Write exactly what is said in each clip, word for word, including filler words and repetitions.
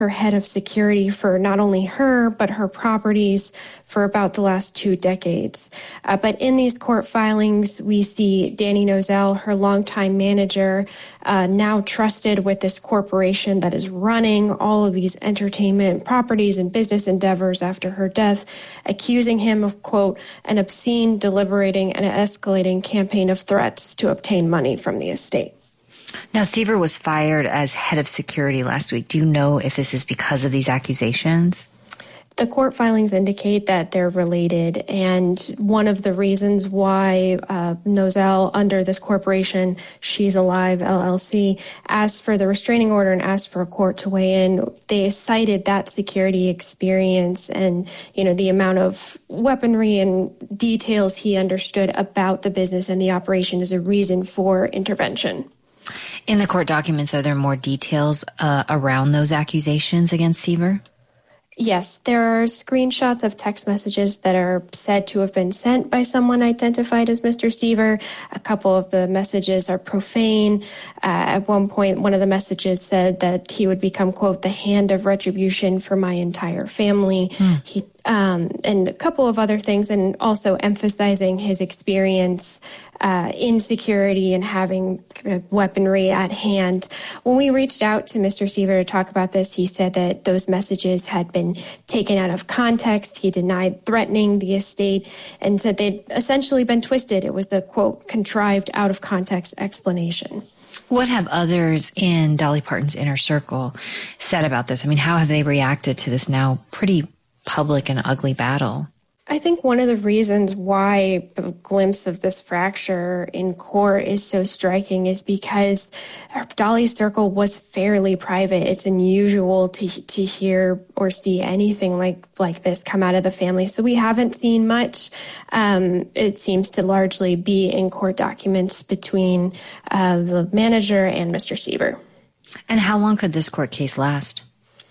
her head of security for not only her, but her properties for about the last two decades. Uh, but in these court filings, we see Danny Nozell, her longtime manager, uh, now trusted with this corporation that is running all of these entertainment properties and business endeavors after her death, accusing him of, quote, an obscene, deliberating, and escalating campaign of threats to obtain money from the estate. Now, Seaver was fired as head of security last week. Do you know if this is because of these accusations? The court filings indicate that they're related, and one of the reasons why uh, Nozell, under this corporation, She's Alive, L L C, asked for the restraining order and asked for a court to weigh in, they cited that security experience and, you know, the amount of weaponry and details he understood about the business and the operation as a reason for intervention. In the court documents, are there more details uh, around those accusations against Seaver? Yes, there are screenshots of text messages that are said to have been sent by someone identified as Mister Seaver. A couple of the messages are profane. Uh, at one point, one of the messages said that he would become, quote, the hand of retribution for my entire family. Hmm. He Um, and a couple of other things, and also emphasizing his experience uh, in security and having weaponry at hand. When we reached out to Mister Seaver to talk about this, he said that those messages had been taken out of context. He denied threatening the estate and said they'd essentially been twisted. It was the, quote, contrived out of context explanation. What have others in Dolly Parton's inner circle said about this? I mean, how have they reacted to this now pretty public and ugly battle? I think one of the reasons why the glimpse of this fracture in court is so striking is because Dolly's circle was fairly private. It's unusual to to hear or see anything like, like this come out of the family. So we haven't seen much. Um, it seems to largely be in court documents between uh, the manager and Mister Seaver. And how long could this court case last?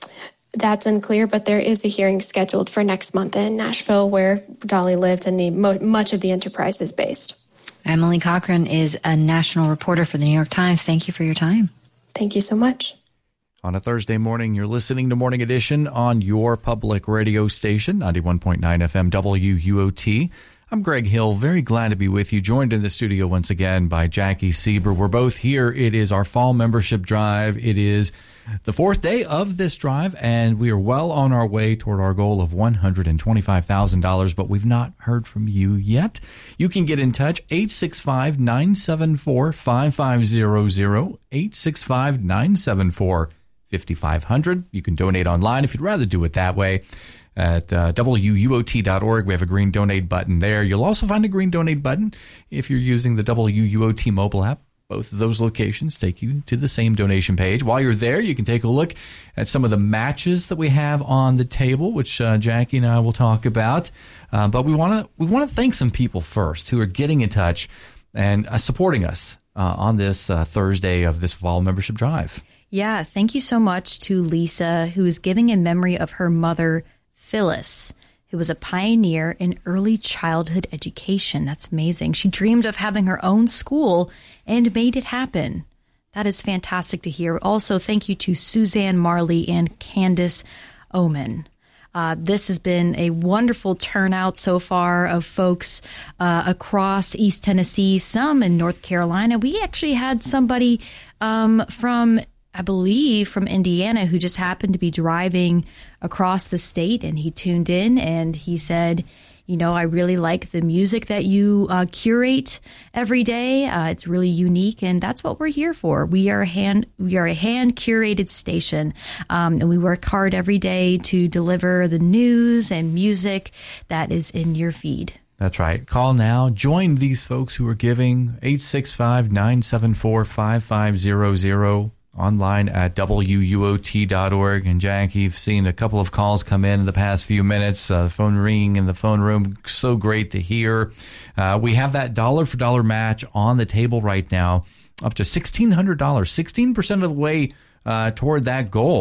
That's unclear, but there is a hearing scheduled for next month in Nashville where Dolly lived and the mo- much of the enterprise is based. Emily Cochran is a national reporter for the New York Times. Thank you for your time. Thank you so much. On a Thursday morning, you're listening to Morning Edition on your public radio station, ninety-one point nine F M W U O T. I'm Greg Hill, very glad to be with you, joined in the studio once again by Jackie Sieber. We're both here. It is our fall membership drive. It is the fourth day of this drive, and we are well on our way toward our goal of one hundred twenty-five thousand dollars, but we've not heard from you yet. You can get in touch, eight six five, nine seven four, five five zero zero, eight six five, nine seven four, five five zero zero. You can donate online if you'd rather do it that way at uh, W U O T dot org. We have a green donate button there. You'll also find a green donate button if you're using the W U O T mobile app. Both of those locations take you to the same donation page. While you're there, you can take a look at some of the matches that we have on the table, which uh, Jackie and I will talk about. Uh, but we want to we want to thank some people first who are getting in touch and uh, supporting us uh, on this uh, Thursday of this fall membership drive. Yeah, thank you so much to Lisa, who is giving in memory of her mother, Phyllis, who was a pioneer in early childhood education. That's amazing. She dreamed of having her own school and made it happen. That is fantastic to hear. Also, thank you to Suzanne Marley and Candace Oman. Uh, this has been a wonderful turnout so far of folks uh, across East Tennessee, some in North Carolina. We actually had somebody um, from I believe from Indiana, who just happened to be driving across the state, and he tuned in and he said, you know, I really like the music that you uh, curate every day. Uh, it's really unique, and that's what we're here for. We are a hand, we are a hand curated station, um, and we work hard every day to deliver the news and music that is in your feed. That's right. Call now. Join these folks who are giving, eight six five, nine seven four, five five zero zero. Online at W U O T dot org. And Jackie, you've seen a couple of calls come in in the past few minutes. Uh, phone ringing in the phone room. So great to hear. Uh, we have that dollar for dollar match on the table right now, up to sixteen hundred dollars, sixteen percent of the way uh, toward that goal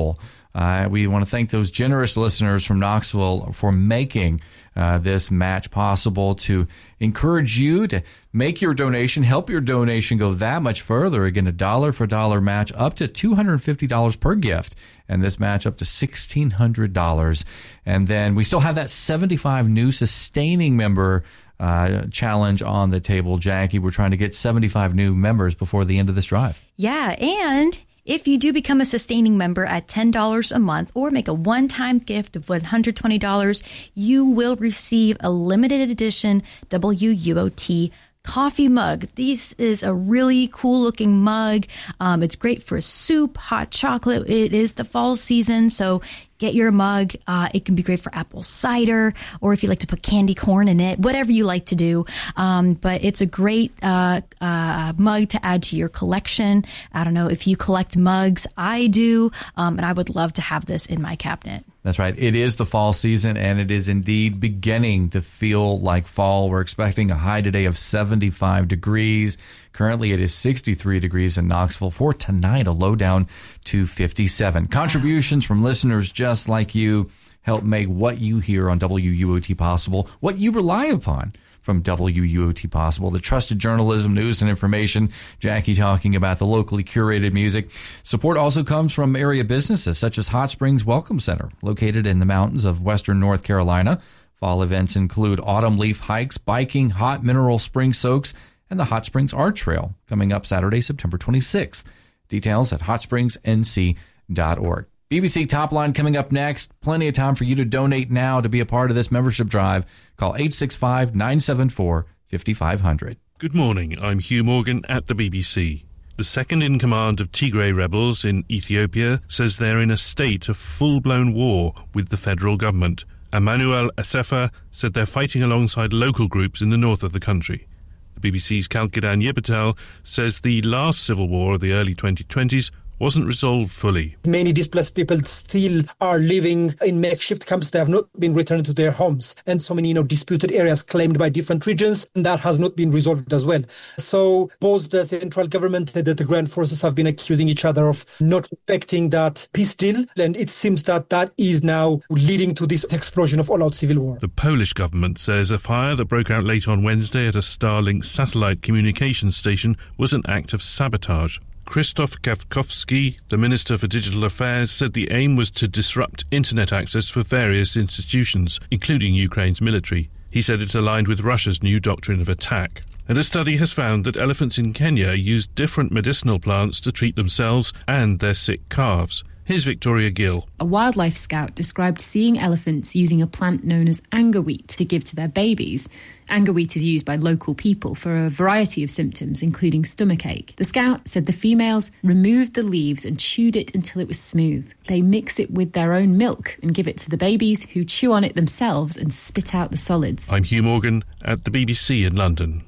Uh, we want to thank those generous listeners from Knoxville for making uh, this match possible, to encourage you to make your donation, help your donation go that much further. Again, a dollar for dollar match up to two hundred fifty dollars per gift, and this match up to sixteen hundred dollars. And then we still have that seventy-five new sustaining member uh, challenge on the table, Jackie. We're trying to get seventy-five new members before the end of this drive. Yeah, and if you do become a sustaining member at ten dollars a month or make a one-time gift of one hundred twenty dollars, you will receive a limited edition W U O T coffee mug. This is a really cool looking mug. Um, it's great for soup, hot chocolate. It is the fall season, so get your mug. Uh, it can be great for apple cider, or if you like to put candy corn in it, whatever you like to do. Um, but it's a great uh, uh, mug to add to your collection. I don't know if you collect mugs. I do, um, and I would love to have this in my cabinet. That's right. It is the fall season, and it is indeed beginning to feel like fall. We're expecting a high today of seventy-five degrees. Currently, it is sixty-three degrees in Knoxville. For tonight, a low down to fifty-seven. Contributions from listeners just like you help make what you hear on W U O T possible, what you rely upon from W U O T possible, the trusted journalism, news, and information. Jackie talking about the locally curated music. Support also comes from area businesses such as Hot Springs Welcome Center, located in the mountains of western North Carolina. Fall events include autumn leaf hikes, biking, hot mineral spring soaks, and the Hot Springs Art Trail coming up Saturday, September twenty-sixth. Details at hot springs n c dot org. B B C Top Line coming up next. Plenty of time for you to donate now to be a part of this membership drive. Call eight six five, nine seven four, five five zero zero. Good morning. I'm Hugh Morgan at the B B C. The second-in-command of Tigray rebels in Ethiopia says they're in a state of full-blown war with the federal government. Emmanuel Asefa said they're fighting alongside local groups in the north of the country. The B B C's Kalkidan Yepatel says the last civil war of the early twenty twenties wasn't resolved fully. Many displaced people still are living in makeshift camps. They have not been returned to their homes. And so many, you know, disputed areas claimed by different regions, and that has not been resolved as well. So both the central government and the ground forces have been accusing each other of not respecting that peace deal. And it seems that that is now leading to this explosion of all-out civil war. The Polish government says a fire that broke out late on Wednesday at a Starlink satellite communications station was an act of sabotage. Krzysztof Kwiatkowski, the Minister for Digital Affairs, said the aim was to disrupt internet access for various institutions, including Ukraine's military. He said it aligned with Russia's new doctrine of attack. And a study has found that elephants in Kenya use different medicinal plants to treat themselves and their sick calves. Here's Victoria Gill. A wildlife scout described seeing elephants using a plant known as angerwheat to give to their babies. Angerwheat is used by local people for a variety of symptoms, including stomachache. The scout said the females removed the leaves and chewed it until it was smooth. They mix it with their own milk and give it to the babies, who chew on it themselves and spit out the solids. I'm Hugh Morgan at the B B C in London.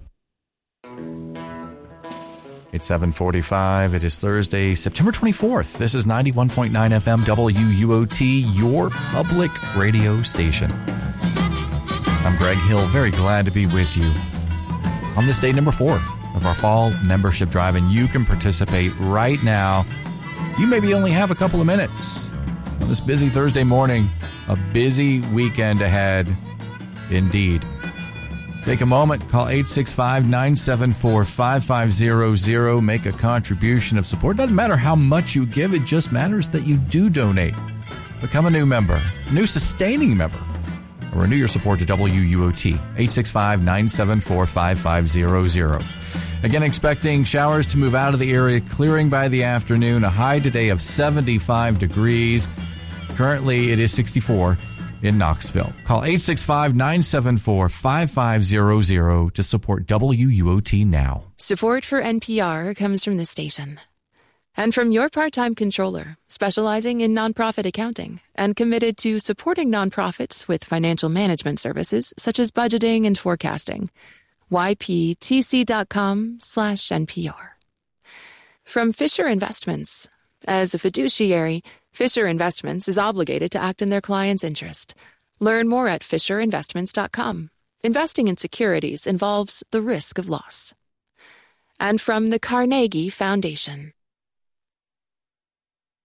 It's seven forty-five. It is Thursday, September twenty-fourth. This is ninety-one point nine F M W U O T, your public radio station. I'm Greg Hill, very glad to be with you on this day number four of our fall membership drive, and you can participate right now. You maybe only have a couple of minutes on this busy Thursday morning, a busy weekend ahead indeed. Take a moment, call eight six five, nine seven four, five five zero zero, make a contribution of support. Doesn't matter how much you give, it just matters that you do donate. Become a new member, a new sustaining member, or renew your support to W U O T, eight six five, nine seven four, five five zero zero. Again, expecting showers to move out of the area, clearing by the afternoon, a high today of seventy-five degrees. Currently, it is sixty-four in Knoxville. Call eight six five, nine seven four, five five zero zero to support W U O T now. Support for N P R comes from this station and from your part-time controller, specializing in nonprofit accounting and committed to supporting nonprofits with financial management services such as budgeting and forecasting. Y P T C dot com slash N P R. From Fisher Investments. As a fiduciary, Fisher Investments is obligated to act in their client's interest. Learn more at fisher investments dot com. Investing in securities involves the risk of loss. And from the Carnegie Foundation.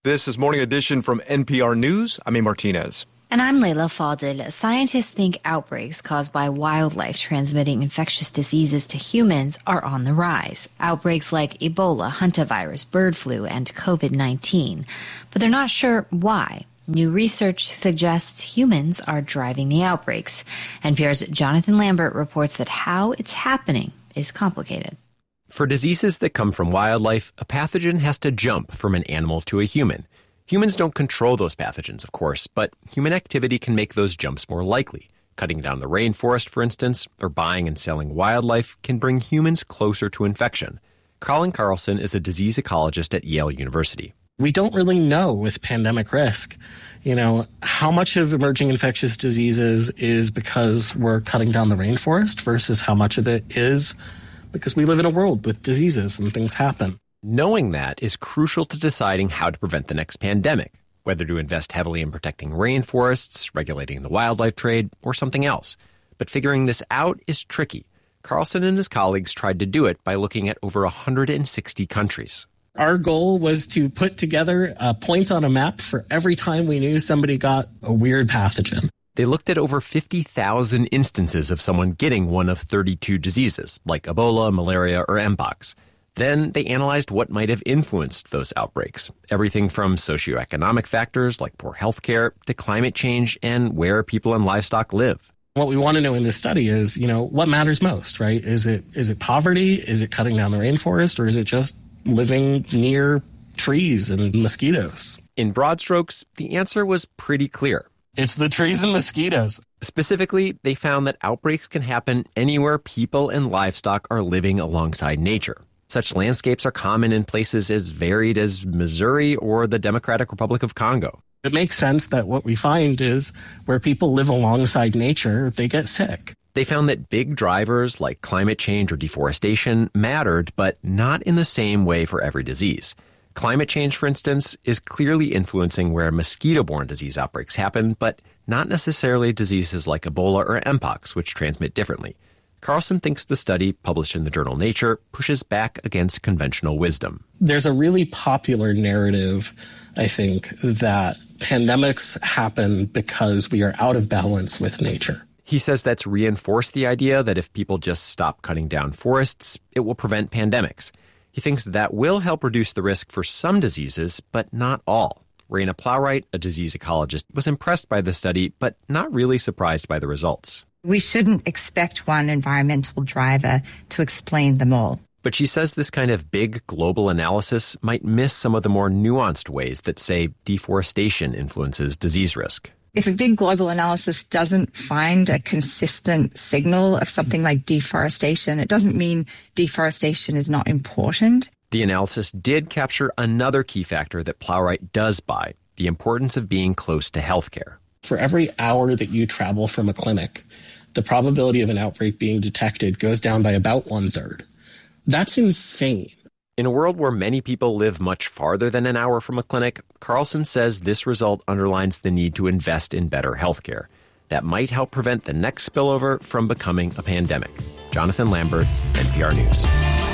This is Morning Edition from N P R News. I'm A. Martinez. And I'm Layla Fadil. Scientists think outbreaks caused by wildlife transmitting infectious diseases to humans are on the rise. Outbreaks like Ebola, hantavirus, bird flu, and COVID nineteen. But they're not sure why. New research suggests humans are driving the outbreaks. N P R's Jonathan Lambert reports that how it's happening is complicated. For diseases that come from wildlife, a pathogen has to jump from an animal to a human. Humans don't control those pathogens, of course, but human activity can make those jumps more likely. Cutting down the rainforest, for instance, or buying and selling wildlife can bring humans closer to infection. Colin Carlson is a disease ecologist at Yale University. We don't really know with pandemic risk, you know, how much of emerging infectious diseases is because we're cutting down the rainforest versus how much of it is because we live in a world with diseases and things happen. Knowing that is crucial to deciding how to prevent the next pandemic, whether to invest heavily in protecting rainforests, regulating the wildlife trade, or something else. But figuring this out is tricky. Carlson and his colleagues tried to do it by looking at over one hundred sixty countries. Our goal was to put together a point on a map for every time we knew somebody got a weird pathogen. They looked at over fifty thousand instances of someone getting one of thirty-two diseases, like Ebola, malaria, or Mpox. Then they analyzed what might have influenced those outbreaks, everything from socioeconomic factors like poor health care to climate change and where people and livestock live. What we want to know in this study is, you know, what matters most, right? Is it is it poverty? Is it cutting down the rainforest? Or is it just living near trees and mosquitoes? In broad strokes, the answer was pretty clear. It's the trees and mosquitoes. Specifically, they found that outbreaks can happen anywhere people and livestock are living alongside nature. Such landscapes are common in places as varied as Missouri or the Democratic Republic of Congo. It makes sense that what we find is where people live alongside nature, they get sick. They found that big drivers like climate change or deforestation mattered, but not in the same way for every disease. Climate change, for instance, is clearly influencing where mosquito-borne disease outbreaks happen, but not necessarily diseases like Ebola or Mpox, which transmit differently. Carlson thinks the study, published in the journal Nature, pushes back against conventional wisdom. There's a really popular narrative, I think, that pandemics happen because we are out of balance with nature. He says that's reinforced the idea that if people just stop cutting down forests, it will prevent pandemics. He thinks that will help reduce the risk for some diseases, but not all. Raina Plowright, a disease ecologist, was impressed by the study, but not really surprised by the results. We shouldn't expect one environmental driver to explain them all. But she says this kind of big global analysis might miss some of the more nuanced ways that, say, deforestation influences disease risk. If a big global analysis doesn't find a consistent signal of something like deforestation, it doesn't mean deforestation is not important. The analysis did capture another key factor that Plowright does buy, the importance of being close to healthcare. For every hour that you travel from a clinic, the probability of an outbreak being detected goes down by about one-third. That's insane. In a world where many people live much farther than an hour from a clinic, Carlson says this result underlines the need to invest in better healthcare. That might help prevent the next spillover from becoming a pandemic. Jonathan Lambert, N P R News.